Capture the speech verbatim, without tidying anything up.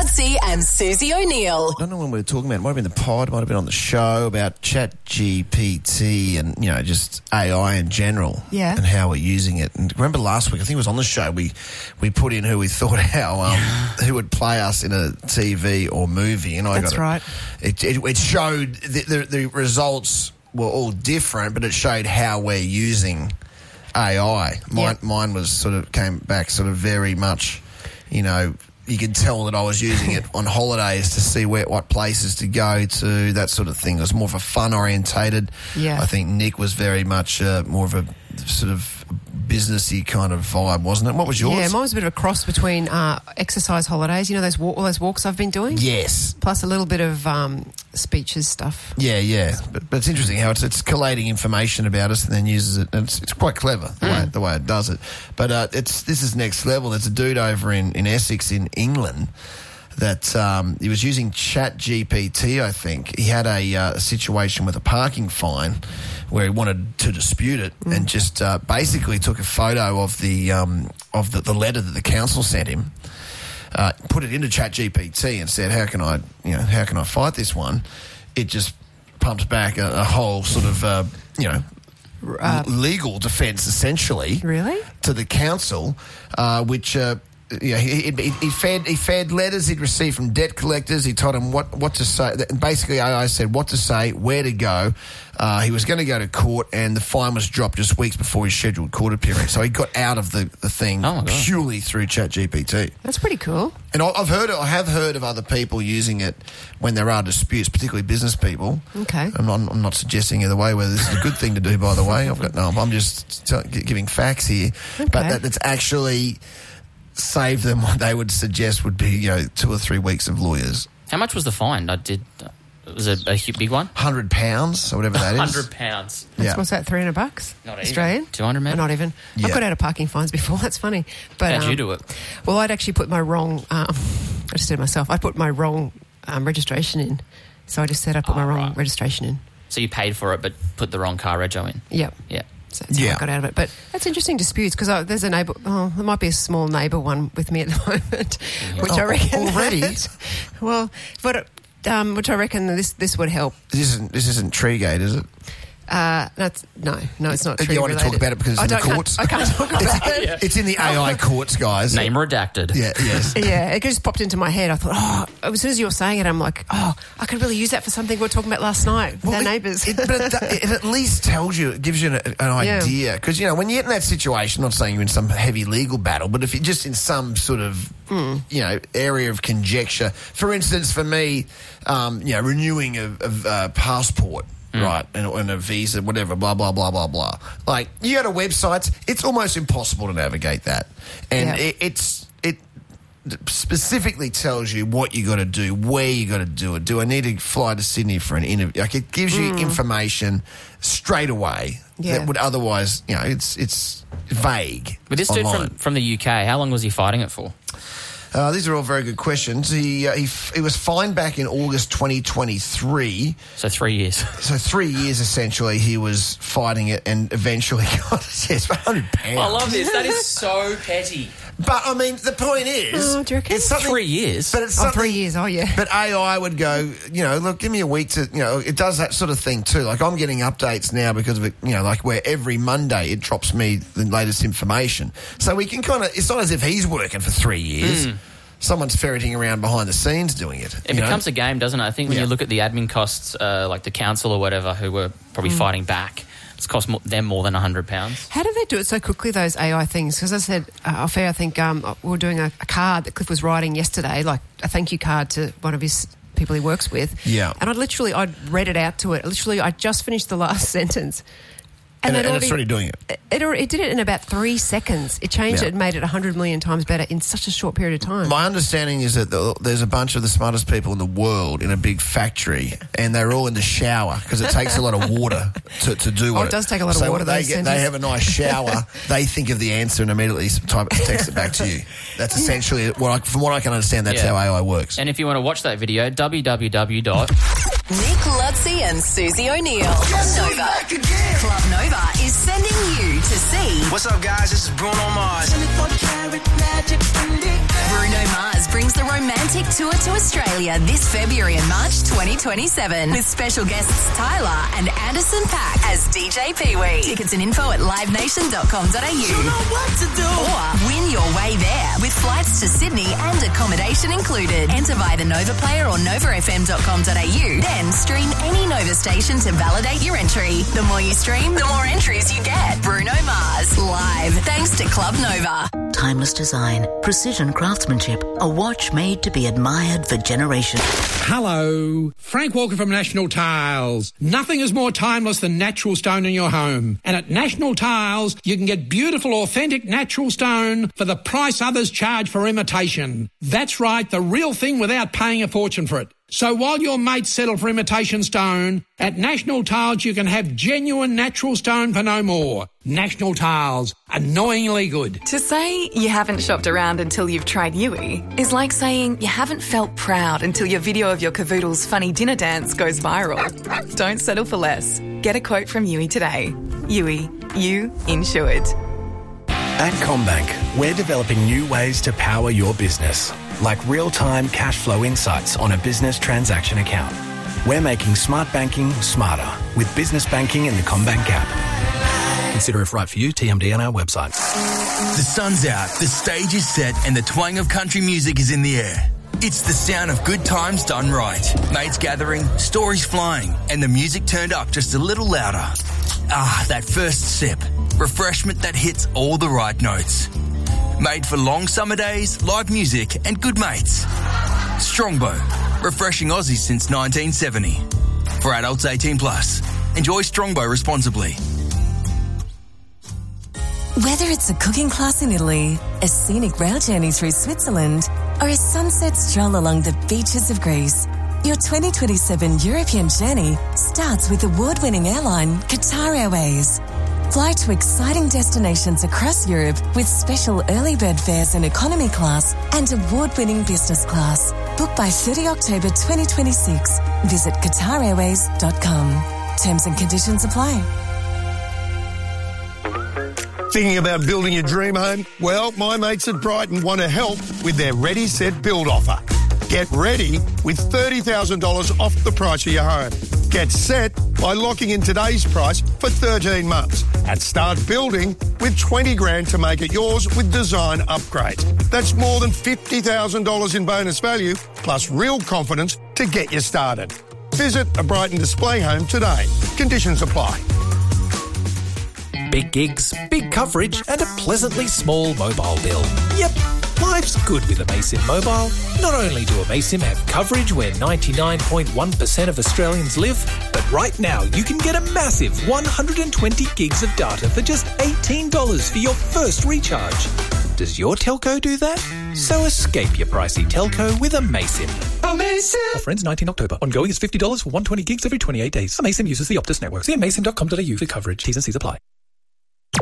Ludsey and Susie O'Neill. I don't know when we were talking about it. It might have been the pod, might have been on the show about Chat G P T and, you know, just A I in general. Yeah. And how we're using it. And remember last week, I think it was on the show, we, we put in who we thought how, um, who would play us in a T V or movie. And I That's got right. It, it, it showed the, the, the results were all different, but it showed how we're using A I. Mine, Yep. mine was sort of came back sort of very much, you know, you could tell that I was using it on holidays to see where what places to go to, that sort of thing. It was more of a fun orientated. Yeah. I think Nick was very much uh, more of a sort of businessy kind of vibe, wasn't it? What was yours? Yeah, mine was a bit of a cross between uh, exercise holidays, you know, those walk, all those walks I've been doing? Yes. Plus a little bit of um, speeches stuff. Yeah, yeah. But, but it's interesting how it's, it's collating information about us and then uses it. And it's, it's quite clever the, Mm. way, the way it does it. But uh, it's this is next level. There's a dude over in, in Essex in England that um, he was using Chat G P T, I think. He had a, uh, a situation with a parking fine where he wanted to dispute it mm. and just uh, basically took a photo of the um, of the, the letter that the council sent him, uh, put it into Chat G P T and said, "How can I, you know, how can I fight this one?" It just pumps back a, a whole sort of, uh, you know, Uh, l- legal defence essentially. Really? To the council, uh, which. Uh, Yeah, he, he, he fed he fed letters he'd received from debt collectors. He told them what, what to say. Basically, A I said what to say, where to go. Uh, he was going to go to court, and the fine was dropped just weeks before his scheduled court appearance. So he got out of the, the thing oh purely through Chat G P T. That's pretty cool. And I- I've heard, I have heard of other people using it when there are disputes, particularly business people. Okay. I'm not, I'm not suggesting either way whether this is a good thing to do. By the way, I've got no. I'm just t- giving facts here, Okay. but that, that's actually saved them what they would suggest would be, you know, two or three weeks of lawyers. How much was the fine? I did. Was it a hu- big one? Hundred pounds or whatever that is. Hundred pounds. Yeah. What's that? Three hundred bucks. Not Australian. even. Two hundred, maybe. Not even. Yeah. I've got out of parking fines before. That's funny. But How'd um, you do it? Well, I'd actually put my wrong. Um, I just did it myself. I put my wrong um, registration in, so I just said I put Oh, my wrong right. registration in. So you paid for it, but put the wrong car rego in. Yep. Yeah. So that's how Yeah. I got out of it. But that's interesting disputes because there's a neighbour. Oh, there might be a small neighbour one with me at the moment, which Oh, I reckon already? that- well, but um, which I reckon this this would help. This isn't this isn't Treegate, is it? Uh, that's no, no, it's not. Do you tree want to talk related. about it because it's I in the don't- can't- courts? I can't talk about it. Yeah. It's in the A I courts, guys. Name redacted. Yeah. Yes. Yeah, it just popped into my head. I thought, oh, as soon as you were saying it, I'm like, oh, I could really use that for something we were talking about last night with our it- neighbours. It, but it, it at least tells you, it gives you an, an Yeah. idea. Because, you know, when you're in that situation, not saying you're in some heavy legal battle, but if you're just in some sort of, Mm. you know, area of conjecture. For instance, for me, um, you know, renewing a, a, a passport. Right, and, and a visa, whatever, blah, blah, blah, blah, blah. Like, you go to websites, it's almost impossible to navigate that. And Yeah. it, it's it specifically tells you what you got to do, where you got to do it. Do I need to fly to Sydney for an interview? Like, it gives you information straight away Yeah. that would otherwise, you know, it's it's vague. But this dude online. from, from the U K, how long was he fighting it for? Uh, these are all very good questions. He, uh, he f- he was fined back in August twenty twenty-three. So three years. So three years essentially he was fighting it and eventually got it. Yes, one hundred pounds. I love this. That is so petty. But I mean, the point is, Oh, do you reckon? it's something. Three years. But it's Oh, something. three years. Oh, yeah. But A I would go, you know, look, give me a week to, you know, it does that sort of thing too. Like I'm getting updates now because of it, you know, like where every Monday it drops me the latest information. So we can kind of, it's not as if he's working for three years. Mm. Someone's ferreting around behind the scenes doing it. It you becomes know? a game, doesn't it? I think when Yeah. you look at the admin costs, uh, like the council or whatever, who were probably fighting back, it's cost mo- them more than one hundred pounds. How do they do it so quickly, those A I things? Because I said, uh, off air, I think um, we were doing a, a card that Cliff was writing yesterday, like a thank you card to one of his people he works with. Yeah. And I literally, I'd read it out to it. Literally, I just finished the last sentence. And, it and it's already doing it. It, it, already- it did it in about three seconds. It changed Yeah. it and made it one hundred million times better in such a short period of time. My understanding is that the, there's a bunch of the smartest people in the world in a big factory, and they're all in the shower because it takes a lot of water to, to do Oh, what it does take a lot of so water, They those get, they sentence. have a nice shower. They think of the answer and immediately type text it back to you. That's essentially what I, from what I can understand. That's Yeah. how A I works. And if you want to watch that video, w w w dot Nick Ludsey and Susie O'Neill. Club Nova. Club Nova is sending you to see What's up, guys? This is Bruno Mars. Bruno Mars brings the Romantic Tour to Australia this February and March twenty twenty-seven with special guests Tyler and Anderson .Paak as D J Pee-wee. Tickets and info at live nation dot com dot a u. You know what to do. Or win your way there with flights to Sydney and accommodation included. Enter via the Nova Player or nova f m dot com dot a u. Then stream any Nova station to validate your entry. The more you stream, the more entries you get. Bruno Mars, live, thanks to Club Nova. Timeless design, precision craftsmanship, a watch made to be admired for generations. Hello, Frank Walker from National Tiles. Nothing is more timeless than natural stone in your home. And at National Tiles, you can get beautiful, authentic natural stone for the price others charge for imitation. That's right, the real thing without paying a fortune for it. So while your mates settle for imitation stone, at National Tiles you can have genuine natural stone for no more. National Tiles, annoyingly good. To say you haven't shopped around until you've tried Yui is like saying you haven't felt proud until your video of your cavoodle's funny dinner dance goes viral. Don't settle for less. Get a quote from Yui today. Yui, you insured. At CommBank, we're developing new ways to power your business, like real-time cash flow insights on a business transaction account. We're making smart banking smarter with business banking in the CommBank app. Consider if right for you, T M D on our website. The sun's out, the stage is set, and the twang of country music is in the air. It's the sound of good times done right. Mates gathering, stories flying, and the music turned up just a little louder. Ah, that first sip. Refreshment that hits all the right notes. Made for long summer days, live music, and good mates. Strongbow, refreshing Aussies since nineteen seventy. For adults eighteen plus. Enjoy Strongbow responsibly. Whether it's a cooking class in Italy, a scenic rail journey through Switzerland, or a sunset stroll along the beaches of Greece, your twenty twenty-seven European journey starts with award-winning airline Qatar Airways. Fly to exciting destinations across Europe with special early bird fares in economy class and award-winning business class. Book by thirtieth of October twenty twenty-six. Visit qatar airways dot com. Terms and conditions apply. Thinking about building your dream home? Well, my mates at Brighton want to help with their Ready, Set, Build offer. Get ready with thirty thousand dollars off the price of your home. Get set by locking in today's price for thirteen months and start building with twenty grand to make it yours with design upgrades. That's more than fifty thousand dollars in bonus value plus real confidence to get you started. Visit a Brighton display home today. Conditions apply. Big gigs, big coverage, and a pleasantly small mobile bill. Yep, life's good with Amaysim Mobile. Not only do Amaysim have coverage where ninety-nine point one percent of Australians live, but right now you can get a massive one hundred twenty gigs of data for just eighteen dollars for your first recharge. Does your telco do that? So escape your pricey telco with Amaysim. Amaysim! Offer ends nineteenth of October. Ongoing is fifty dollars for one hundred twenty gigs every twenty-eight days. Amaysim uses the Optus network. See amaysim dot com dot a u for coverage. T's and C's apply.